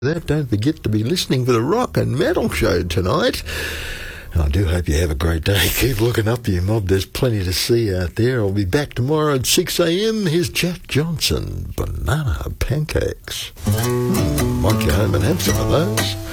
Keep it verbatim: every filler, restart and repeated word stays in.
That, don't forget to be listening for the Rock and Metal Show tonight. I do hope you have a great day. Keep looking up your mob. There's plenty to see out there. I'll be back tomorrow at six a.m. Here's Jack Johnson, Banana Pancakes. Mm, might go home and have some of those.